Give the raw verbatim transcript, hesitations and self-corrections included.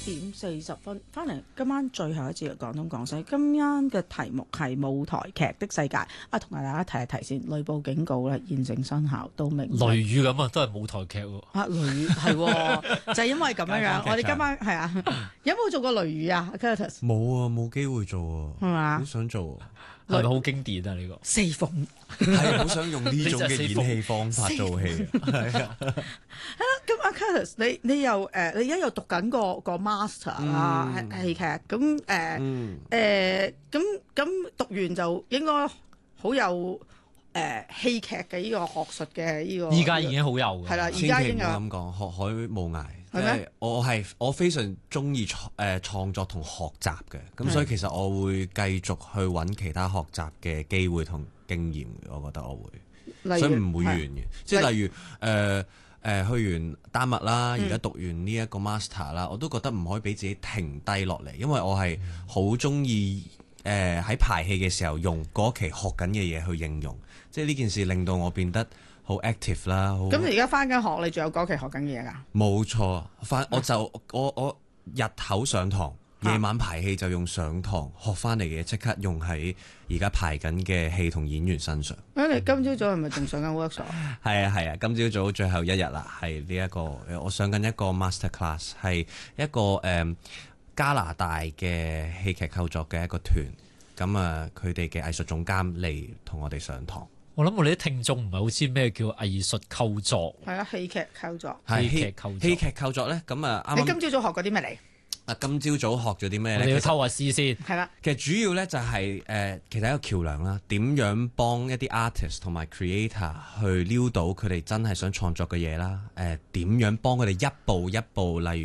點四十分，翻嚟今晚最後一節嘅廣東廣西。今晚嘅題目係舞台劇的世界。啊，同埋大家提一提先，雷暴警告咧現正生效，到明雷雨咁啊，都係舞台劇喎。 啊，雷雨係喎，就係因為咁樣樣。我哋今晚係啊，有冇做過雷雨啊 Curtis？ 冇啊，冇機會做啊， 係嘛？ 好想做， 係咪好經典啊？呢個四鳳係好想用呢種嘅演戲方法做戲，係啊。 咁阿 Curtis，你你又誒、呃，你而家又讀緊個個 master 啦，係戲劇咁誒誒，咁咁讀完就應該好有誒戲劇嘅呢個學術嘅呢個。 依家已經好有㗎。 係啦，而千祈唔家已經有好咁講，學海無涯。 係咩即係我係我非常中意創誒創作同學習嘅，咁所以其實我會繼續去揾其他學習嘅機會同經驗，我覺得我會，所以唔會完嘅。即係例如誒。呃誒、呃、去完丹麥啦，而家讀完呢一個 master 啦、嗯，我都覺得唔可以俾自己停低落嚟，因為我係好中意誒喺排戲嘅時候用嗰期學緊嘅嘢去應用，即係呢件事令到我變得好 active 啦。 咁你而家翻緊學，你仲有嗰期學緊嘅嘢㗎？ 冇錯，翻我就我我日頭上堂。夜晚排戲就用上堂學翻嚟嘅，即刻用喺而家排緊嘅戲同演員身上。 咁你今朝早係咪仲上緊 workshop？ 係啊係啊，今朝早最後一日啦，係呢一個我上緊一個 master class， 係一個誒、呃、加拿大嘅戲劇構作嘅一個團，咁啊佢哋嘅藝術總監嚟同我哋上堂。 我諗我哋啲聽眾唔係好知咩叫藝術構作。 係啊，戲劇構作。 戲劇構作。 戲劇構作咧，咁啊啱啱。 你今朝早學過啲咩嚟？ 啊！今朝早學咗啲咩咧？ 你要偷下師先。 係啦， 其實主要咧就係、是、誒、呃，其實一個橋梁啦。點樣幫一啲 artist 同埋 creator 去撩到佢哋真係想創作嘅嘢啦？誒、呃，點樣幫佢哋一步一步，例